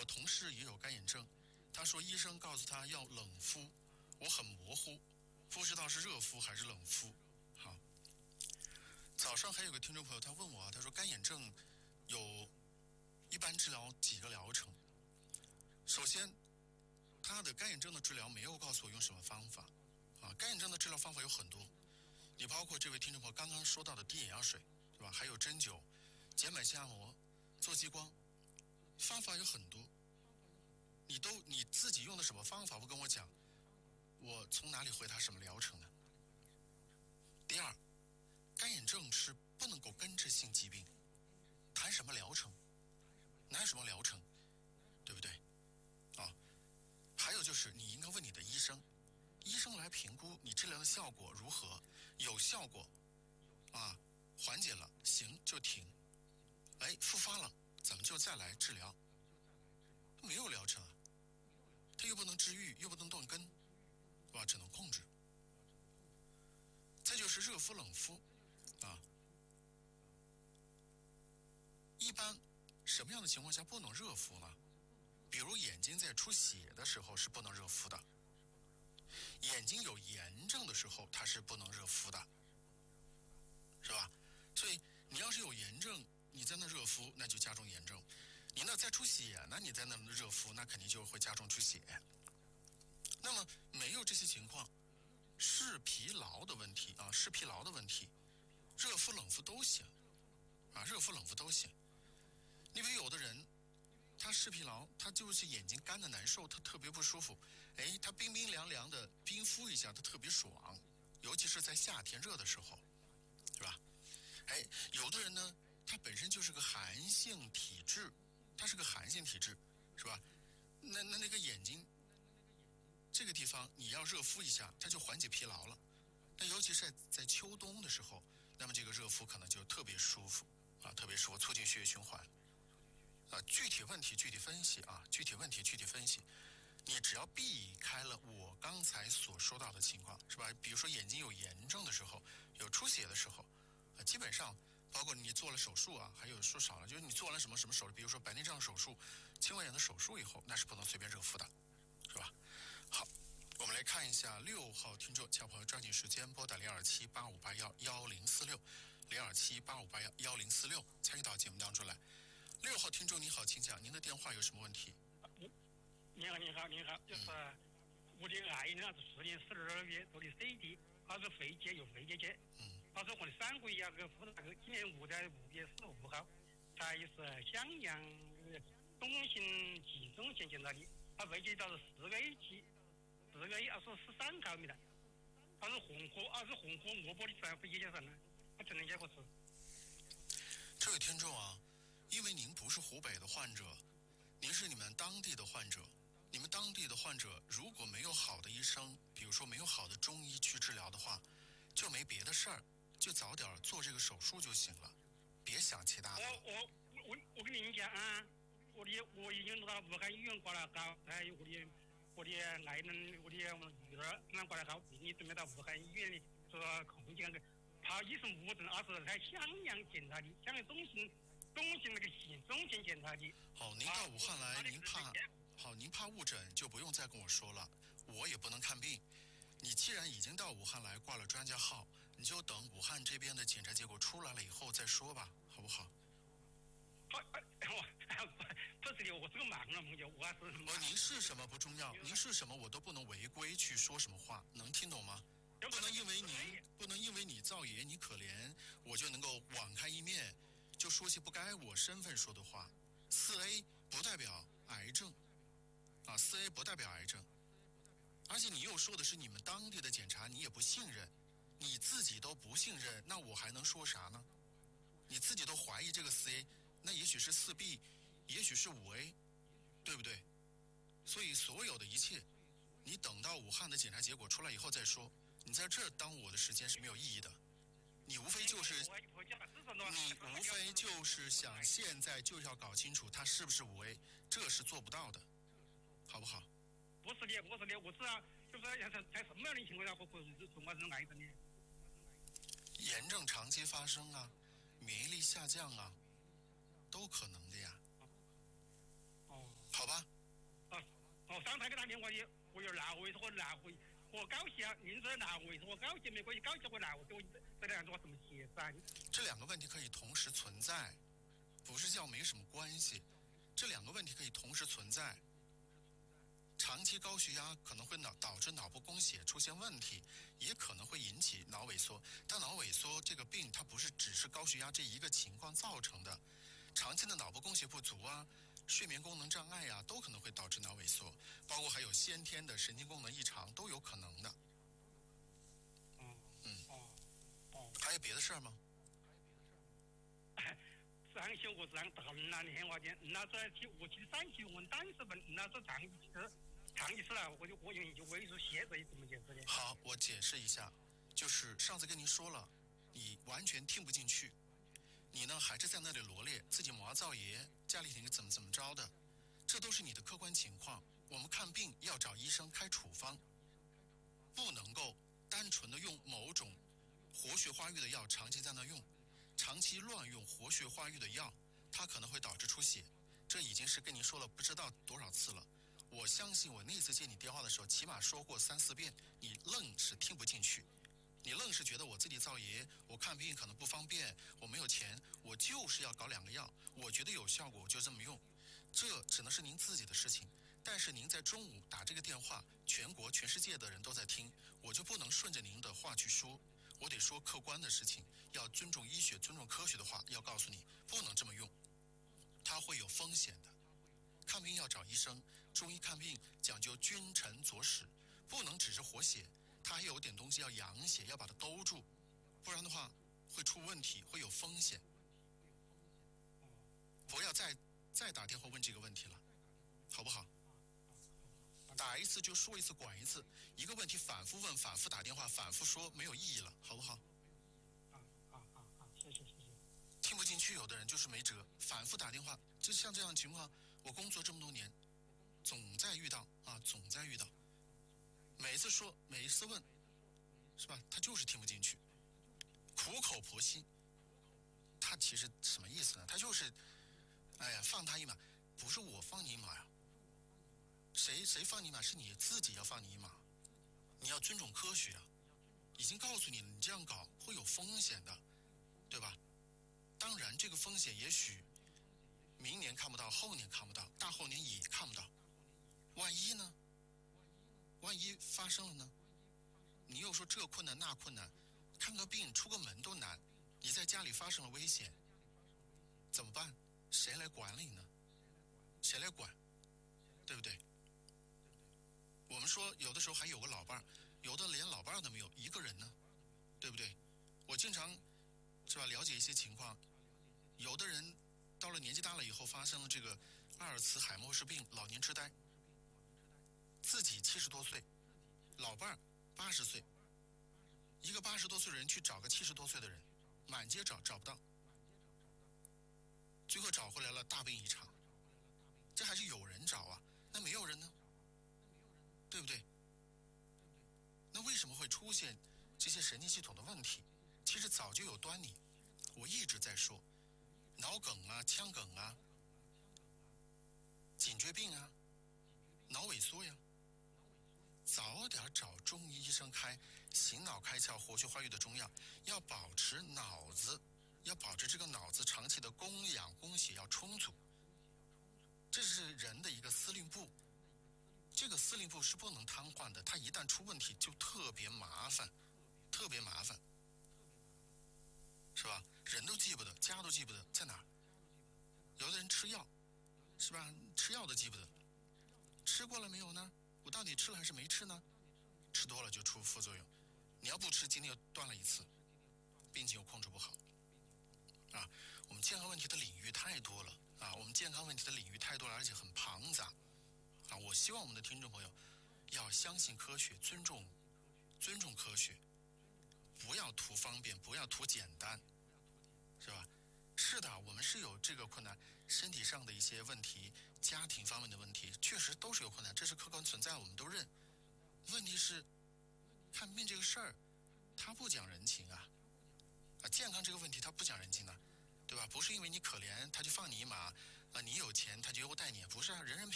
同事也有干眼症，他说医生告诉他要冷敷，我很模糊，不知道是热敷还是冷敷。好，早上还有个听众朋友他问我啊，他说干眼症有一般治疗几个疗程？首先，他的干眼症的治疗没有告诉我用什么方法啊。干眼症的治疗方法有很多，你包括这位听众朋友刚刚说到的滴眼药水，对吧？还有针灸、睑板下膜、做激光，方法有很多。你自己用的什么方法不跟我讲，我从哪里回答什么疗程呢？第二，干眼症是不能够根治性疾病，谈什么疗程？哪有什么疗程？对不对？啊，还有就是你应该问你的医生，医生来评估你治疗的效果如何，有效果啊，缓解了行就停，哎，复发了咱们就再来治疗。没有疗程啊，它又不能治愈，又不能断根，对吧？只能控制。再就是热敷冷敷啊，一般什么样的情况下不能热敷呢？比如眼睛在出血的时候是不能热敷的，眼睛有炎症的时候它是不能热敷的，是吧？所以你要是有炎症，你在那热敷，那就加重炎症；你那在出血呢，你在那热敷，那肯定就会加重出血。那么没有这些情况，是疲劳的问题啊，是疲劳的问题，热敷冷敷都行啊，热敷冷敷都行。你比如有的人，他视疲劳，他就是眼睛干的难受，他特别不舒服，哎，他冰冰凉凉的冰敷一下，他特别爽，尤其是在夏天热的时候，是吧？哎，有的人呢，他本身就是个寒性体质，他是个寒性体质，是吧？那个眼睛这个地方你要热敷一下，它就缓解疲劳了。那尤其是在秋冬的时候，那么这个热敷可能就特别舒服啊，特别舒服，促进血液循环。具体问题具体分析啊，具体问题具体分析。你只要避开了我刚才所说到的情况，是吧？比如说眼睛有炎症的时候，有出血的时候，基本上包括你做了手术啊，还有说少了，就是你做了什么手术，比如说白内障手术、青光眼的手术以后，那是不能随便热敷的，是吧？好，我们来看一下6号听众，小朋友抓紧时间拨打02785811046，02785811046，参与到节目当中来。6号听众你好，请讲，您的电话有什么问题？ 你好，就是我的爱人是4年12个月做的 CT， 他是肺结有肺结节，他说我的3个月要给敷那个，今年在5月15号，他也是襄阳中心集中线检查的，他肺结到是4个 A 级，4个 A 说13毫米的，他是红火膜玻璃肺结节上的，他只能结果是。 这位听众啊，因为您不是湖北的患者，您是你们当地的患者。你们当地的患者如果没有好的医生，比如说没有好的中医去治疗的话，就没别的事儿，就早点做这个手术就行了，别想其他的。 我跟您讲啊，我已经到武汉医院挂了号，还有我的爱人，我的女儿他挂了号，你准备到武汉医院里做控制那个，他医生无证，而是在襄阳检查的，襄阳中心那个市中心检查的。 好，您到武汉来，您怕误诊就不用再跟我说了，我也不能看病。你既然已经到武汉来挂了专家号，你就等武汉这边的检查结果出来了以后再说吧，好不好？ 不是的，我是个盲人朋友，我还是。 您是什么不重要，您是什么我都不能违规去说什么话，能听懂吗？不能因为你造业你可怜，我就能够网开一面，就说些不该我身份说的话。4A 不代表癌症啊，4A 不代表癌症，而且你又说的是你们当地的检查，你也不信任，你自己都不信任，那我还能说啥呢？你自己都怀疑这个4A，那也许是4B，也许是5A，对不对？所以所有的一切，你等到武汉的检查结果出来以后再说。你在这耽误我的时间是没有意义的。你无非就是想现在就要搞清楚它是不是5A，这是做不到的，好不好？ 不是的，我知道，就是在什么样的情况下会从发生癌症呢？ 炎症长期发生啊，免疫力下降啊，都可能的呀。 哦， 好吧， 的我有阑尾和阑尾和高血压，您说阑尾和高血没关系，高血和阑尾这两种怎么解释啊？ 这两个问题可以同时存在，不是叫没什么关系，这两个问题可以同时存在。长期高血压可能会导致脑部供血出现问题，也可能会引起脑萎缩。但脑萎缩这个病，它不是只是高血压这一个情况造成的，长期的脑部供血不足啊，睡眠功能障碍啊，都可能会导致脑萎缩，包括还有先天的神经功能异常都有可能的。还有别的事儿吗？ 上些我让大人那天话的，那说我去3期我当时问，那说长期吃了，我就萎缩血这怎么解释的？ 好，我解释一下，就是上次跟您说了，你完全听不进去，你呢还是在那里罗列自己毛灶爷家里怎么着的，这都是你的客观情况。我们看病要找医生开处方，不能够单纯的用某种活血化瘀的药长期在那用，长期乱用活血化瘀的药，它可能会导致出血。这已经是跟您说了不知道多少次了。我相信我那次接你电话的时候，起码说过3、4遍，你愣是听不进去，你愣是觉得我自己造爷，我看病可能不方便，我没有钱，我就是要搞2个药，我觉得有效果我就这么用，这只能是您自己的事情。但是您在中午打这个电话，全国全世界的人都在听，我就不能顺着您的话去说，我得说客观的事情，要尊重医学、尊重科学的话，要告诉你不能这么用，它会有风险的。看病要找医生，中医看病讲究君臣佐使，不能只是活血，它还有点东西要养血，要把它兜住，不然的话会出问题，会有风险。不要再打电话问这个问题了，好不好？打一次就说一次，管一次，一个问题反复问、反复打电话、反复说，没有意义了，好不好？ 谢谢。 听不进去，有的人就是没辙，反复打电话，就像这样的情况，我工作这么多年，总在遇到，每一次说，每一次问，是吧？他就是听不进去，苦口婆心。他其实什么意思呢？他就是，哎呀，放他一马，不是我放你一马呀。谁放你一马？是你自己要放你一马，你要尊重科学啊！已经告诉你了，你这样搞会有风险的，对吧？当然，这个风险也许明年看不到，后年看不到，大后年也看不到。万一呢？万一发生了呢？你又说这困难那困难，看个病出个门都难，你在家里发生了危险，怎么办？谁来管理呢？谁来管？对不对？我们说有的时候还有个老伴儿，有的连老伴儿都没有，一个人呢，对不对？我经常是吧了解一些情况，有的人到了年纪大了以后发生了这个阿尔茨海默氏病、老年痴呆，自己70多岁，老伴儿80岁，一个80多岁的人去找个70多岁的人，满街找不到，最后找回来了大病一场，这还是有人找啊，那没有人呢？对不对？那为什么会出现这些神经系统的问题？其实早就有端倪，我一直在说，脑梗啊、腔梗啊、颈椎病啊、脑萎缩呀，早点找中医医生开醒脑开窍、活血化瘀的中药，要保持脑子，要保持这个脑子长期的供氧供血要充足，这是人的一个司令部。这个司令部是不能瘫痪的，它一旦出问题就特别麻烦，特别麻烦，是吧？人都记不得，家都记不得，在哪儿？有的人吃药，是吧？吃药都记不得，吃过了没有呢？我到底吃了还是没吃呢？吃多了就出副作用。你要不吃，今天又断了一次，病情又控制不好。啊，我们健康问题的领域太多了啊，我们健康问题的领域太多了，而且很庞杂。啊，我希望我们的听众朋友要相信科学，尊重科学，不要图方便，不要图简单，是吧？是的，我们是有这个困难，身体上的一些问题，家庭方面的问题，确实都是有困难，这是客观存在，我们都认。问题是，看病这个事儿，它不讲人情啊，健康这个问题它不讲人情的，对吧？不是因为你可怜他就放你一马，你有钱他就优待你，不是啊，人人